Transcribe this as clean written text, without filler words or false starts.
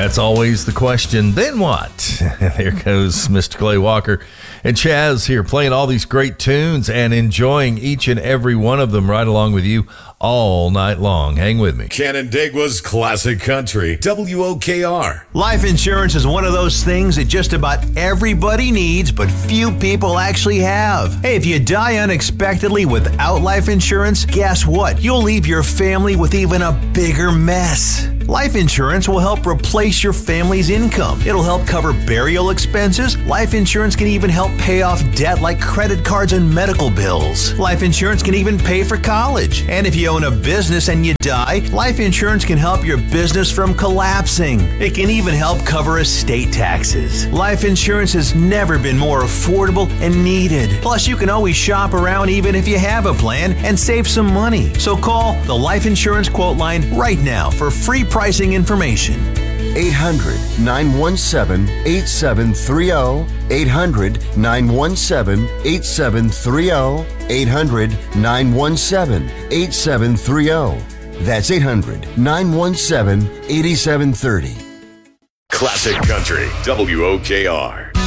That's always the question. Then what? There goes Mr. Clay Walker and Chaz here playing all these great tunes and enjoying each and every one of them right along with you all night long. Hang with me. Canandaigua's Classic Country, WOKR. Life insurance is one of those things that just about everybody needs, but few people actually have. Hey, if you die unexpectedly without life insurance, guess what? You'll leave your family with even a bigger mess. Life insurance will help replace your family's income. It'll help cover burial expenses. Life insurance can even help pay off debt like credit cards and medical bills. Life insurance can even pay for college. And if you own a business and you die, life insurance can help your business from collapsing. It can even help cover estate taxes. Life insurance has never been more affordable and needed. Plus, you can always shop around even if you have a plan and save some money. So call the Life Insurance Quote Line right now for free pricing information. 800-917-8730. 800-917-8730. 800-917-8730. That's 800-917-8730. Classic Country, WOKR.